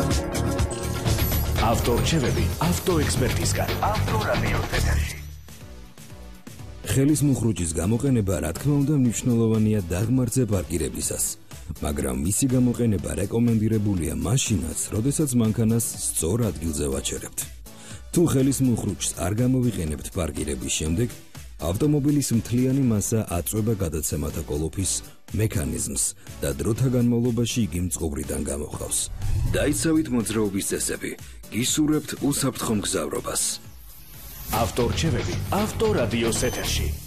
ავტორჩევები ავტოექსპერტისგან. ავტორადიო ეთერში. ხელის მუხრუჭის გამოყენება რა თქმა უნდა მნიშვნელოვანია დაღმართზე პარკირებისას, მაგრამ მისი გამოყენება რეკომენდირებულია მაშინაც, როდესაც მანქანას სწორ ადგილზე ვაჩერებთ. თუ ხელის მუხრუჭს არ გამოვიყენებთ პარკირების შემდეგ, ავტომობილის მთლიანი მასა აწვება გადაცემათა კოლოფის მექანიზმს და დროთა განმავლობაში იგი მწყობრიდან გამოჰყავს. დაიცავით მოძრაობის წესები, გისურვებთ უსაფრთხო მგზავრობას. ავტორჩევები ავტორადიოს ეთერში.